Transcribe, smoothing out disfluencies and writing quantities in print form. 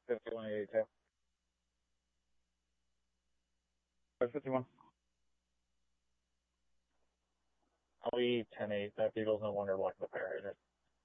5182. 51. I'll be 10-8. That Beagle's no longer blocking the fire hydrant.